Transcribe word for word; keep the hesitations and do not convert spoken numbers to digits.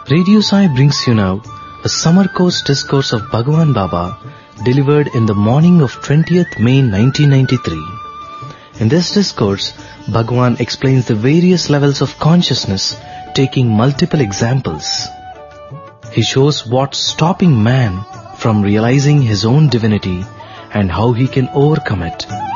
Radio Sai brings you now a summer course discourse of Bhagwan Baba delivered in the morning of twentieth May nineteen ninety-three. In this discourse, Bhagwan explains the various levels of consciousness, taking multiple examples. He shows what's stopping man from realizing his own divinity and how he can overcome it.